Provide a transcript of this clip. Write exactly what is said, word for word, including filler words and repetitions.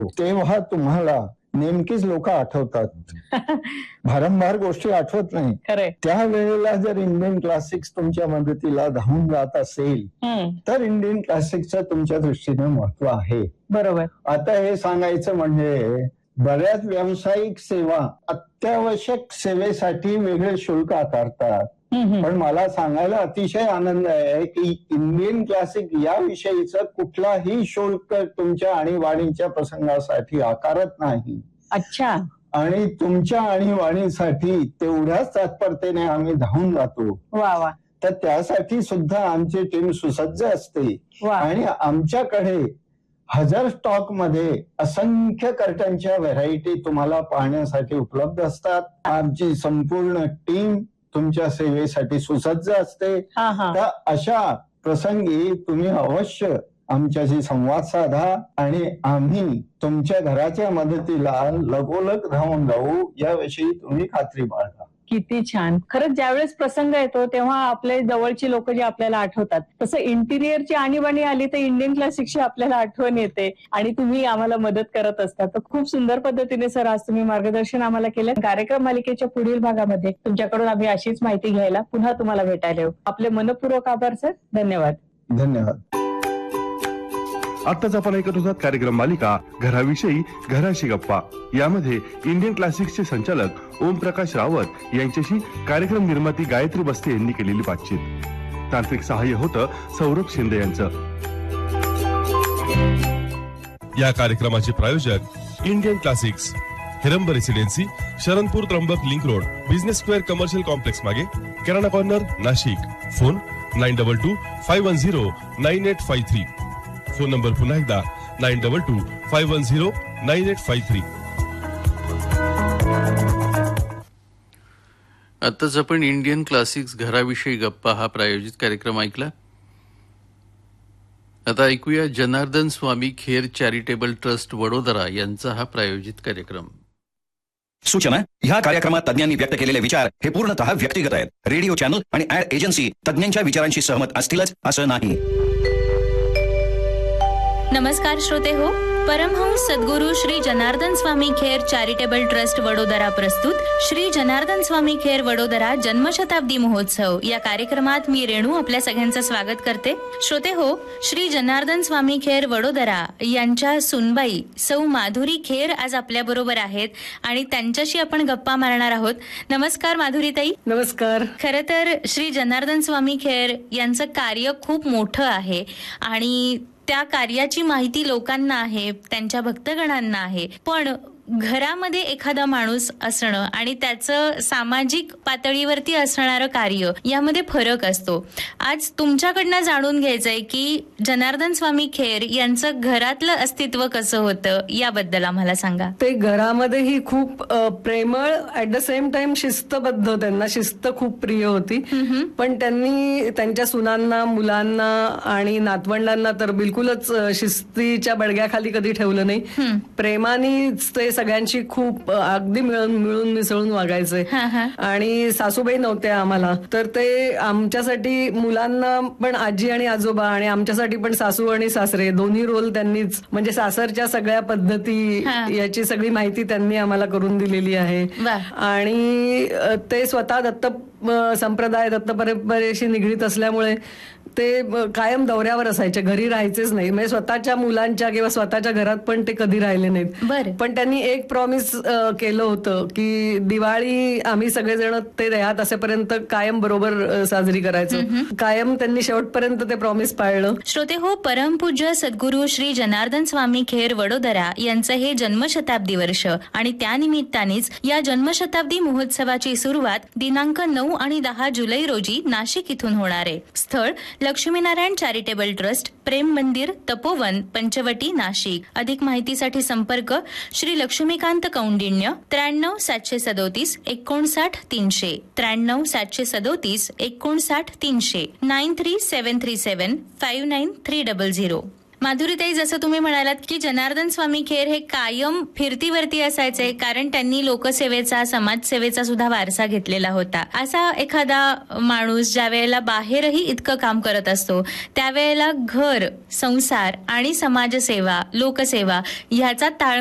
तेव्हा तुम्हाला नेमकीच लोक आठवतात. भारंभार गोष्टी आठवत नाही. त्यावेळेला जर इंडियन क्लासिक्स तुमच्या मदतीला धावून जात असेल तर इंडियन क्लासिक्सचं तुमच्या दृष्टीने महत्व आहे. बरोबर. आता हे सांगायचं म्हणजे बऱ्याच व्यावसायिक सेवा अत्यावश्यक सेवेसाठी वेगळे शुल्क आकारतात. पण मला सांगायला अतिशय आनंद आहे की इंडियन क्लासिक या विषयीचं कुठलाही शुल्क तुमच्या आणीबाणीच्या प्रसंगासाठी आकारत नाही. अच्छा. आणि तुमच्या आणीबाणीसाठी तेवढ्याच तत्परतेने आम्ही धावून जातो. वा वा. तर त्यासाठी सुद्धा आमची टीम सुसज्ज असते. आणि आमच्याकडे हजर स्टॉक मध्ये असंख्य कर्टनच्या व्हरायटी तुम्हाला पाहण्यासाठी उपलब्ध असतात. आमची संपूर्ण टीम तुमच्या सेवेसाठी सुसज्ज असते. तर अशा प्रसंगी तुम्ही अवश्य आमच्याशी संवाद साधा आणि आम्ही तुमच्या घराच्या मदतीला लगोलग धावून जाऊ याविषयी तुम्ही खात्री बाळगा. किती छान. खरंच ज्यावेळेस प्रसंग येतो तेव्हा आपले जवळची लोक जे आपल्याला आठवतात, तसं इंटिरियरची आणीबाणी आली तर इंडियन क्लासिकची आपल्याला आठवण येते आणि तुम्ही आम्हाला मदत करत असता. तर खूप सुंदर पद्धतीने सर आज तुम्ही मार्गदर्शन आम्हाला केलं. कार्यक्रम मालिकेच्या पुढील भागामध्ये तुमच्याकडून आम्ही अशीच माहिती घ्यायला पुन्हा तुम्हाला भेटायला येऊ. आपले मनपूर्वक आभार सर. धन्यवाद. धन्यवाद. आत्ताच आपण ऐकत होतात कार्यक्रम मालिका घराविषयी घराशी गप्पा. यामध्ये इंडियन क्लासिक्सचे संचालक ओम प्रकाश रावत यांच्याशी कार्यक्रम निर्माती गायत्री बस्ते यांनी केलेली बातचीत. तांत्रिक सहाय्य होतं सौरभ शिंदे यांचं. या कार्यक्रमाचे प्रायोजक Indian classics, हिरंब residency, Sharanpur Trimbak link road, business square commercial complex मागे, किराणा corner, Nashik. Phone nine double two five one zero nine eight five three. Phone number पुन्हा एकदा nine double two five one zero nine eight five three. आताच आपण Indian classics घराविषयी गप्पा हा प्रायोजित कार्यक्रम ऐकला. आता ऐकूया जनार्दन स्वामी खेर चॅरिटेबल ट्रस्ट वडोदरा यांचा हा प्रायोजित कार्यक्रम. सूचना: ह्या कार्यक्रमात तज्ञांनी व्यक्त केलेले विचार हे पूर्णतः व्यक्तिगत आहेत. रेडिओ चॅनल आणि ऍड एजन्सी तज्ञांच्या विचारांशी सहमत असतीलच असं नाही. नमस्कार श्रोते हो, परमहंस सद्गुरू श्री जनार्दन स्वामी खेर चॅरिटेबल ट्रस्ट वडोदरा प्रस्तुत श्री जनार्दन स्वामी खेर वडोदरा जन्मशताब्दी महोत्सव या कार्यक्रमात मी रेणू आपल्या सगळ्यांचं स्वागत करते. श्रोते हो, श्री जनार्दन स्वामी खेर वडोदरा यांच्या सुनबाई सौ माधुरी खेर आज आपल्या बरोबर आहेत आणि त्यांच्याशी आपण गप्पा मारणार आहोत. नमस्कार माधुरीताई. नमस्कार. खरं तर श्री जनार्दन स्वामी खेर यांचं कार्य खूप मोठं आहे आणि त्या कार्याची माहिती लोकांना आहे, त्यांच्या भक्तगणांना आहे. पण घरामध्ये एखादा माणूस असणं आणि त्याचं सामाजिक पातळीवरती असणारं कार्य यामध्ये फरक असतो. आज तुमच्याकडनं जाणून घ्यायचंय की जनार्दन स्वामी खेर यांचं घरातलं अस्तित्व कसं होतं याबद्दल आम्हाला सांगा. ते घरामध्येही खूप प्रेमळ, ऍट द सेम टाइम शिस्तबद्ध, त्यांना शिस्त खूप प्रिय होती. पण त्यांनी त्यांच्या सुनांना, मुलांना आणि नातवंडांना तर बिलकुलच शिस्तीच्या बडग्याखाली कधी ठेवलं नाही. प्रेमानेच ते सगळ्यांची खूप अगदी मिळून मिळून मिसळून वागायचे. आणि सासूबाई नव्हत्या आम्हाला, तर ते आमच्यासाठी मुलांना पण आजी आणि आजोबा आणि आमच्यासाठी पण सासू आणि सासरे दोन्ही रोल त्यांनीच, म्हणजे सासरच्या सगळ्या पद्धती याची सगळी माहिती त्यांनी आम्हाला करून दिलेली आहे. आणि ते स्वतः दत्त संप्रदाय, दत्त परंपरेशी निगडीत असल्यामुळे ते कायम दौऱ्यावर असायचे, घरी राहायचेच नाही. म्हणजे स्वतःच्या मुलांच्या किंवा स्वतःच्या घरात पण ते कधी राहिले नाहीत. पण त्यांनी एक प्रॉमिस केलं होतं की दिवाळी आम्ही सगळेजण ते देहात असेपर्यंत कायम बरोबर साजरी करायचं. कायम त्यांनी शेवटपर्यंत ते प्रॉमिस पाळलं. श्रोते हो, परमपूज्य सद्गुरू श्री जनार्दन स्वामी खेर वडोदरा यांचं हे जन्मशताब्दी वर्ष आणि त्यानिमित्तानेच या जन्मशताब्दी महोत्सवाची सुरुवात दिनांक नऊ आणि दहा जुलै रोजी नाशिक इथून होणार आहे. स्थळ लक्ष्मीनारायण चॅरिटेबल ट्रस्ट, प्रेम मंदिर, तपोवन, पंचवटी, नाशिक. अधिक माहितीसाठी संपर्क श्री लक्ष्मीकांत कौंडिण्य, त्र्याण्णव सातशे सदोतीस एकोणसाठ तीनशे, त्र्याण्णव सातशे सदोतीस एकोणसाठ तीनशे, नाईन थ्री सेवन थ्री सेवन five nine three double zero. माधुरीताई, जसं तुम्ही म्हणालात की जनार्दन स्वामी खेर हे कायम फिरतीवरती असायचे, कारण त्यांनी लोकसेवेचा, समाजसेवेचा सुद्धा वारसा घेतलेला होता. असा एखादा माणूस ज्या वेळेला बाहेरही इतकं काम करत असतो, त्यावेळेला घर, संसार आणि समाजसेवा, लोकसेवा ह्याचा ताळ